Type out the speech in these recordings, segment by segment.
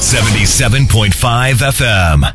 77.5 FM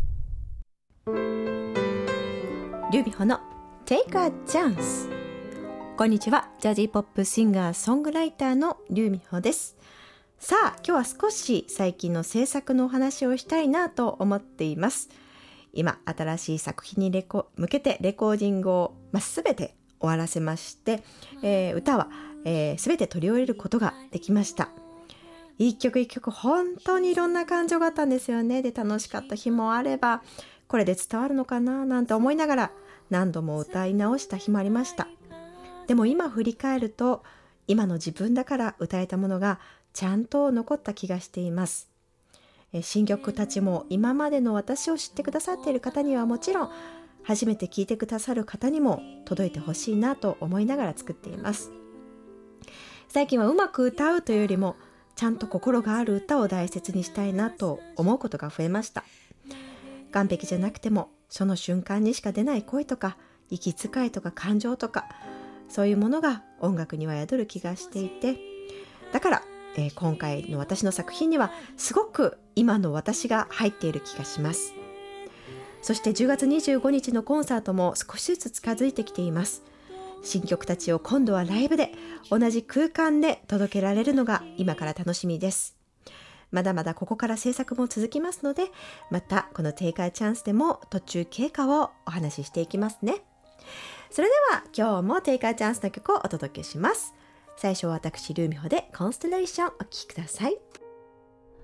リュウミホの Take a Chance。 こんにちは。ジャズポップシンガーソングライターのリュウミホです。さあ、今日は少し最近の制作のお話をしたいなと思っています。今新しい作品に向けてレコーディングを、全て終わらせまして、歌は、全て取り終えることができました。一曲一曲本当にいろんな感情があったんですよね。で、楽しかった日もあれば、これで伝わるのかななんて思いながら何度も歌い直した日もありました。でも今振り返ると、今の自分だから歌えたものがちゃんと残った気がしています。新曲たちも今までの私を知ってくださっている方にはもちろん、初めて聴いてくださる方にも届いてほしいなと思いながら作っています。最近はうまく歌うというよりも、ちゃんと心がある歌を大切にしたいなと思うことが増えました。完璧じゃなくても、その瞬間にしか出ない声とか息遣いとか感情とか、そういうものが音楽には宿る気がしていて、だから、今回の私の作品にはすごく今の私が入っている気がします。そして10月25日のコンサートも少しずつ近づいてきています。新曲たちを今度はライブで同じ空間で届けられるのが今から楽しみです。まだまだここから制作も続きますので、またこのテイカーチャンスでも途中経過をお話ししていきますね。それでは今日もテイカーチャンスの曲をお届けします。最初は私ルーミホでコンステレーションお聴きください。